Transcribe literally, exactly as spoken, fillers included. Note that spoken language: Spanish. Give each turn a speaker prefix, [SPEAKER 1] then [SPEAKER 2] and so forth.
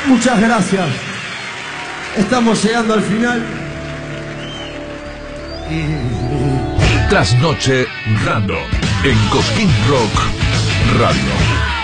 [SPEAKER 1] Muchas gracias. Estamos llegando al final.
[SPEAKER 2] Trasnoche Random en Cosquín Rock Radio.